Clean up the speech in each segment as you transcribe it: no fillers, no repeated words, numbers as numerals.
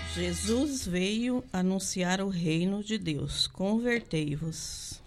Jesus veio anunciar o reino de Deus. Convertei-vos.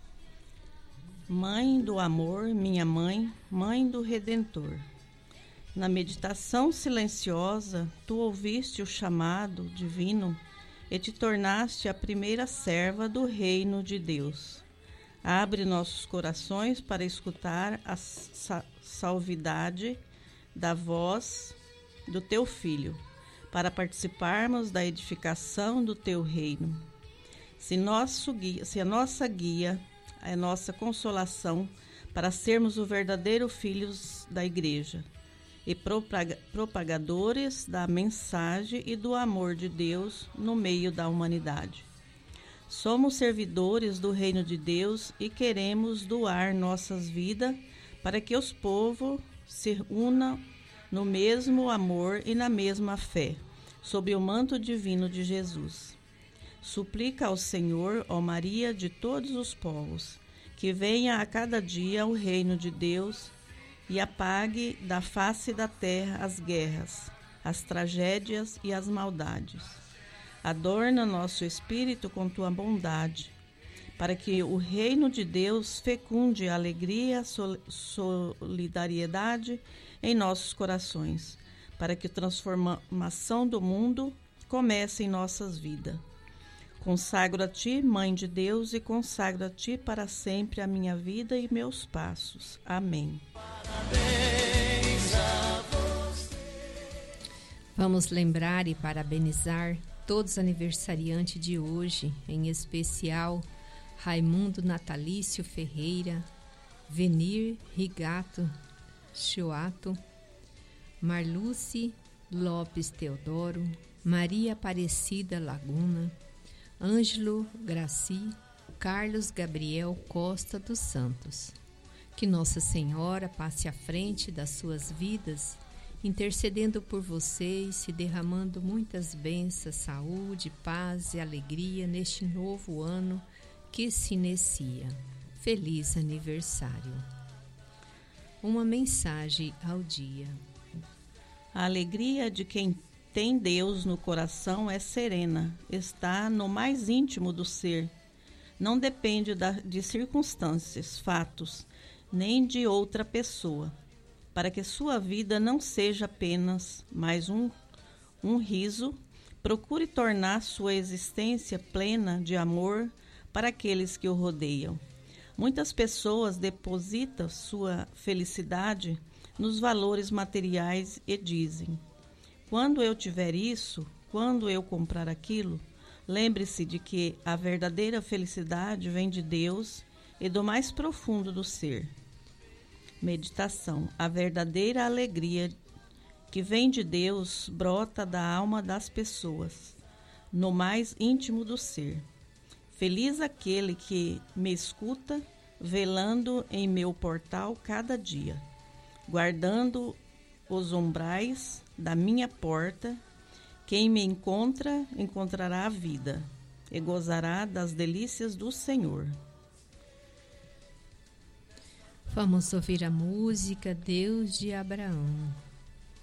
Mãe do amor, minha mãe, mãe do Redentor. Na meditação silenciosa, tu ouviste o chamado divino e te tornaste a primeira serva do reino de Deus. Abre nossos corações para escutar a salvidade da voz do teu Filho, para participarmos da edificação do teu reino. Se a nossa guia, a nossa consolação para sermos os verdadeiros filhos da igreja e propagadores da mensagem e do amor de Deus no meio da humanidade. Somos servidores do reino de Deus e queremos doar nossas vidas para que os povos se unam no mesmo amor e na mesma fé, sob o manto divino de Jesus. Suplica ao Senhor, ó Maria de todos os povos, que venha a cada dia o reino de Deus e apague da face da terra as guerras, as tragédias e as maldades. Adorna nosso espírito com tua bondade, para que o reino de Deus fecunde a alegria, solidariedade em nossos corações, para que a transformação do mundo comece em nossas vidas. Consagro a ti, Mãe de Deus, e consagro a ti para sempre a minha vida e meus passos. Amém. Parabéns a você. Vamos lembrar e parabenizar todos os aniversariantes de hoje, em especial Raimundo Natalício Ferreira, Venir Rigato Chioato, Marluce Lopes Teodoro, Maria Aparecida Laguna, Ângelo Graci, Carlos Gabriel Costa dos Santos. Que Nossa Senhora passe à frente das suas vidas, intercedendo por vocês e derramando muitas bênçãos, saúde, paz e alegria neste novo ano que se inicia. Feliz aniversário. Uma mensagem ao dia. A alegria de quem tem Deus no coração é serena, está no mais íntimo do ser. Não depende de circunstâncias, fatos, nem de outra pessoa, para que sua vida não seja apenas mais um riso. Procure tornar sua existência plena de amor para aqueles que o rodeiam. Muitas pessoas depositam sua felicidade nos valores materiais e dizem: quando eu tiver isso, quando eu comprar aquilo. Lembre-se de que a verdadeira felicidade vem de Deus e do mais profundo do ser. Meditação. A verdadeira alegria que vem de Deus brota da alma das pessoas, no mais íntimo do ser. Feliz aquele que me escuta, velando em meu portal cada dia, guardando os umbrais da minha porta. Quem me encontra, encontrará a vida e gozará das delícias do Senhor. Vamos ouvir a música Deus de Abraão.